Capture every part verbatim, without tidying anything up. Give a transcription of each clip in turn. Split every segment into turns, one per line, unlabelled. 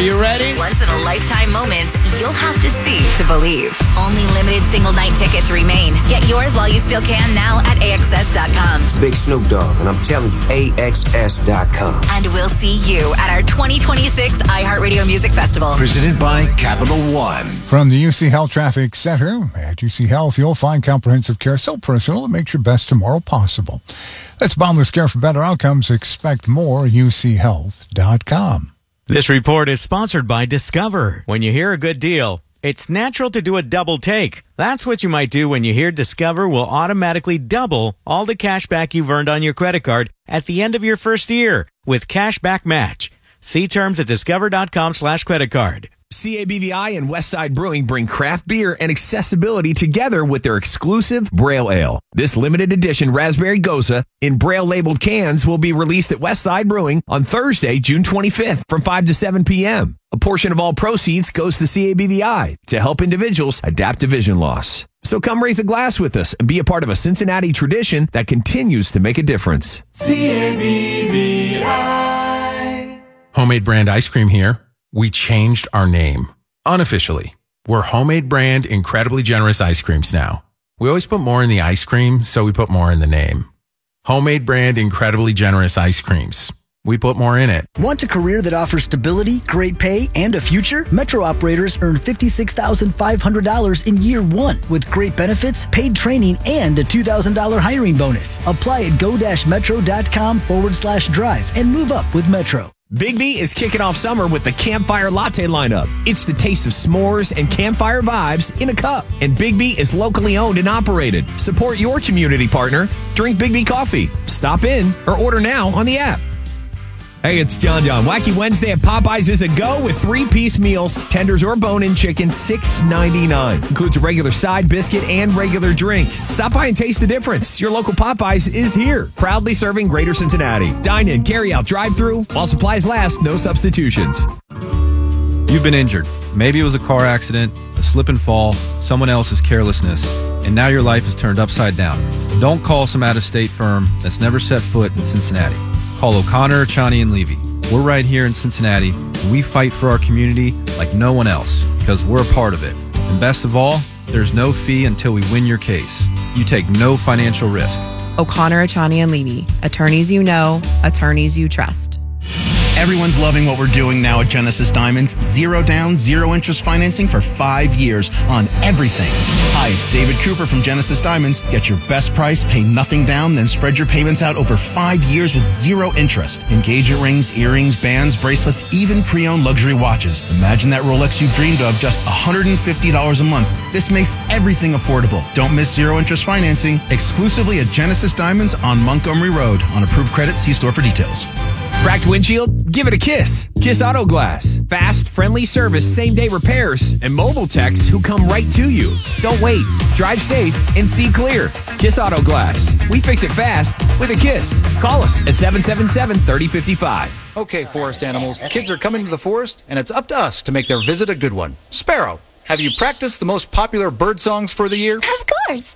you ready?
Once-in-a-lifetime moments you'll have to see to believe. Only limited single-night tickets remain. Get yours while you still can now at A X S dot com.
It's Big Snoop Dogg, and I'm telling you, A X S dot com.
And we'll see you at our twenty twenty-six iHeartRadio Music Festival.
Presented by Capital One.
From the U C Health Traffic Center, at U C Health, you'll find comprehensive care so personal it makes your best tomorrow possible. That's boundless care for better outcomes. Expect more, U C health dot com.
This report is sponsored by Discover. When you hear a good deal, it's natural to do a double take. That's what you might do when you hear Discover will automatically double all the cash back you've earned on your credit card at the end of your first year with Cashback Match. See terms at discover.com slash credit card.
C A B V I and Westside Brewing bring craft beer and accessibility together with their exclusive Braille Ale. This limited edition Raspberry Goza in Braille-labeled cans will be released at Westside Brewing on Thursday, June twenty-fifth from five to seven p.m. A portion of all proceeds goes to C A B V I to help individuals adapt to vision loss. So come raise a glass with us and be a part of a Cincinnati tradition that continues to make a difference.
C A B V I.
Homemade Brand Ice Cream here. We changed our name, unofficially. We're Homemade Brand Incredibly Generous Ice Creams now. We always put more in the ice cream, so we put more in the name. Homemade Brand Incredibly Generous Ice Creams. We put more in it.
Want a career that offers stability, great pay, and a future? Metro operators earn fifty-six thousand five hundred dollars in year one with great benefits, paid training, and a two thousand dollars hiring bonus. Apply at go-metro.com forward slash drive and move up with Metro.
Big B is kicking off summer with the Campfire Latte lineup. It's the taste of s'mores and campfire vibes in a cup. And Big B is locally owned and operated. Support your community partner. Drink Big B coffee. Stop in or order now on the app. Hey, it's John John. Wacky Wednesday at Popeyes is a go with three-piece meals, tenders or bone-in chicken, six ninety-nine. Includes a regular side, biscuit, and regular drink. Stop by and taste the difference. Your local Popeyes is here, proudly serving Greater Cincinnati. Dine in, carry out, drive-through. While supplies last, no substitutions.
You've been injured. Maybe it was a car accident, a slip and fall, someone else's carelessness, and now your life is turned upside down. Don't call some out-of-state firm that's never set foot in Cincinnati. Call O'Connor, Chani, and Levy. We're right here in Cincinnati, and we fight for our community like no one else because we're a part of it. And best of all, there's no fee until we win your case. You take no financial risk.
O'Connor, Chani, and Levy. Attorneys you know, attorneys you trust.
Everyone's loving what we're doing now at Genesis Diamonds. Zero down, zero interest financing for five years on everything. Hi, it's David Cooper from Genesis Diamonds. Get your best price, pay nothing down, then spread your payments out over five years with zero interest. Engagement rings, earrings, bands, bracelets, even pre-owned luxury watches. Imagine that Rolex you dreamed of, just one hundred fifty dollars a month. This makes everything affordable. Don't miss zero interest financing. Exclusively at Genesis Diamonds on Montgomery Road. On approved credit, see store for details.
Cracked windshield? Give it a kiss. Kiss Auto Glass. Fast, friendly service, same-day repairs, and mobile techs who come right to you. Don't wait. Drive safe and see clear. Kiss Auto Glass. We fix it fast with a kiss. Call us at seven seven seven, three oh five five.
Okay, forest animals. Kids are coming to the forest, and it's up to us to make their visit a good one. Sparrow, have you practiced the most popular bird songs for the year?
Of course.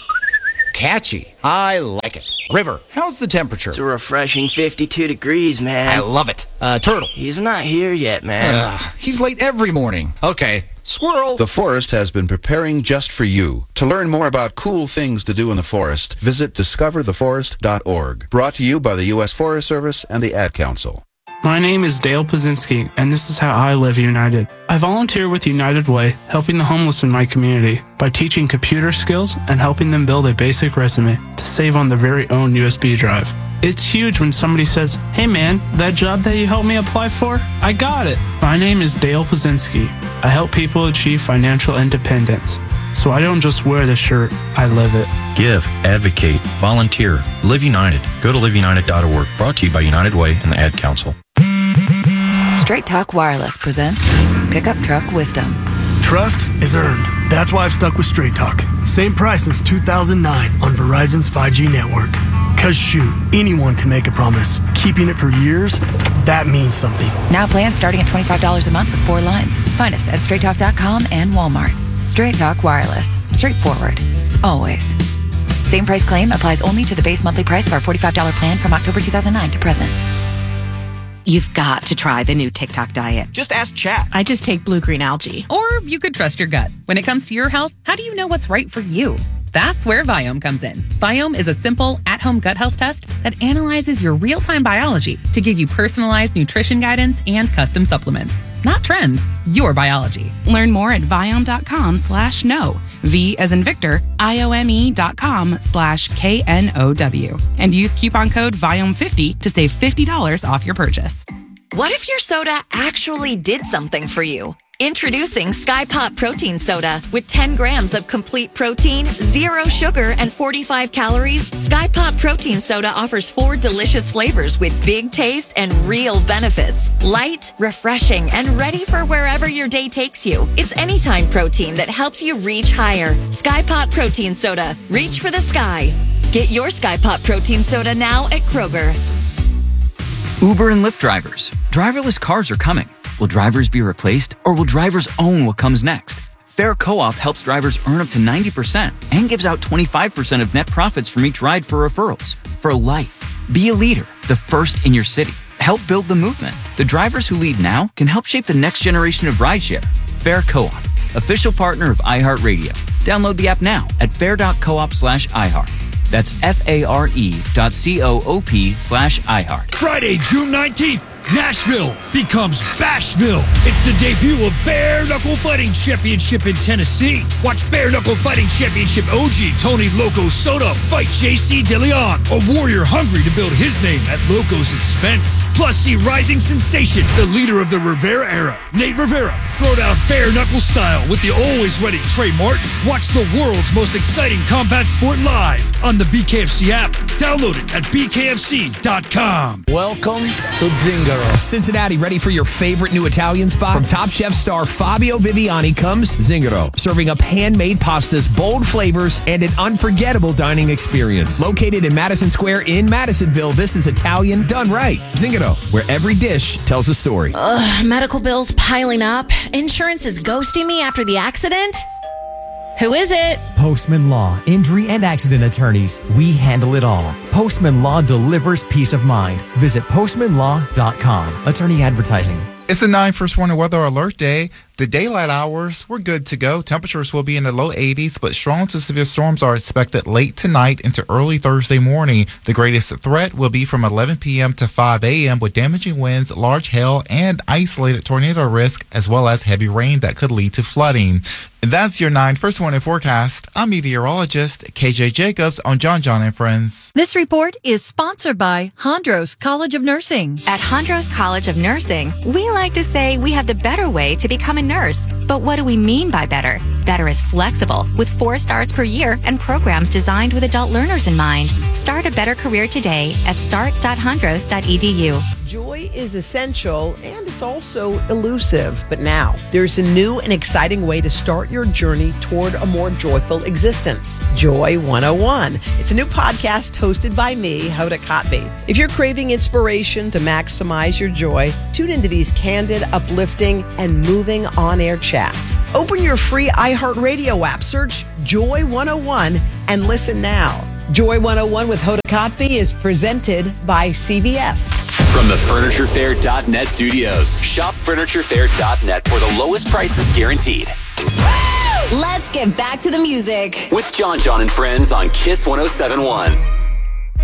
Catchy. I like it. River, how's the temperature?
It's a refreshing fifty-two degrees, man.
I love it. Uh, Turtle.
He's not here yet, man.
Uh, he's late every morning. Okay. Squirrel.
The forest has been preparing just for you. To learn more about cool things to do in the forest, visit discover the forest dot org. Brought to you by the U S Forest Service and the Ad Council.
My name is Dale Pazinski, and this is how I live United. I volunteer with United Way, helping the homeless in my community by teaching computer skills and helping them build a basic resume to save on their very own U S B drive. It's huge when somebody says, "Hey man, that job that you helped me apply for, I got it." My name is Dale Pazinski. I help people achieve financial independence. So I don't just wear the shirt, I live it.
Give, advocate, volunteer, Live United. Go to live united dot org. Brought to you by United Way and the Ad Council.
Straight Talk Wireless presents Pickup Truck Wisdom.
Trust is earned. That's why I've stuck with Straight Talk. Same price since two thousand nine on Verizon's five G network. Cause shoot, anyone can make a promise. Keeping it for years, that means something.
Now plans starting at twenty-five dollars a month with four lines. Find us at straight talk dot com and Walmart. Straight Talk Wireless. Straightforward. Always. Same price claim applies only to the base monthly price of our forty-five dollars plan from October two thousand nine to present.
You've got to try the new TikTok diet.
Just ask Chat.
I just take blue-green algae.
Or you could trust your gut. When it comes to your health, how do you know what's right for you? That's where Viome comes in. Viome is a simple, at-home gut health test that analyzes your real-time biology to give you personalized nutrition guidance and custom supplements. Not trends, your biology.
Learn more at Viome.com slash no. V as in Victor, I-O-M-E dot com slash K N O W. And use coupon code Viome fifty to save fifty dollars off your purchase.
What if your soda actually did something for you? Introducing Sky Pop Protein Soda. With ten grams of complete protein, zero sugar, and forty-five calories, Sky Pop Protein Soda offers four delicious flavors with big taste and real benefits. Light, refreshing, and ready for wherever your day takes you. It's anytime protein that helps you reach higher. Sky Pop Protein Soda. Reach for the sky. Get your Sky Pop Protein Soda now at Kroger.
Uber and Lyft drivers. Driverless cars are coming. Will drivers be replaced, or will drivers own what comes next? Fair Co-op helps drivers earn up to ninety percent and gives out twenty-five percent of net profits from each ride for referrals. For life. Be a leader, the first in your city. Help build the movement. The drivers who lead now can help shape the next generation of rideshare. Fair Co-op, official partner of iHeartRadio. Download the app now at fair.coop slash iHeart. That's F-A-R-E dot C-O-O-P slash iHeart.
Friday, June nineteenth, Nashville becomes Bashville. It's the debut of Bare Knuckle Fighting Championship in Tennessee. Watch Bare Knuckle Fighting Championship O G Tony Loco Soto fight J C DeLeon, a warrior hungry to build his name at Loco's expense. Plus, see rising sensation, the leader of the Rivera era, Nate Rivera, throw down bare knuckle style with the always ready Trey Martin. Watch the world's most exciting combat sport live on the B K F C app. Download it at B K F C dot com.
Welcome to Zingaro. Cincinnati, ready for your favorite new Italian spot? From Top Chef star Fabio Viviani comes Zingaro, serving up handmade pastas, bold flavors, and an unforgettable dining experience. Located in Madison Square in Madisonville, this is Italian done right. Zingaro, where every dish tells a story.
Ugh, medical bills piling up. Insurance is ghosting me after the accident. Who is it?
Postman Law, injury and accident attorneys. We handle it all. Postman Law delivers peace of mind. Visit postman law dot com. Attorney advertising.
It's a nine first warning weather alert day. The daylight hours, we're good to go. Temperatures will be in the low eighties, but strong to severe storms are expected late tonight into early Thursday morning. The greatest threat will be from eleven p.m. to five a.m. with damaging winds, large hail, and isolated tornado risk, as well as heavy rain that could lead to flooding. And that's your nine first warning forecast. I'm meteorologist K J Jacobs on John John and Friends.
This report is sponsored by Hondros College of Nursing.
At Hondros College of Nursing, we like to say we have the better way to become a nurse. But what do we mean by better? Better is flexible, with four starts per year and programs designed with adult learners in mind. Start a better career today at start dot hondros dot e d u.
Joy is essential and it's also elusive. But now, there's a new and exciting way to start your journey toward a more joyful existence. Joy one oh one. It's a new podcast hosted by me, Hoda Kotb. If you're craving inspiration to maximize your joy, tune into these candid, uplifting, and moving on-air chats. Open your free iHeartRadio app, search Joy one oh one, and listen now. Joy one oh one with Hoda Kotb is presented by C V S.
From the Furniture Fair dot net studios, shop Furniture Fair dot net for the lowest prices guaranteed.
Let's get back to the music
with John John and Friends on Kiss one oh seven point one.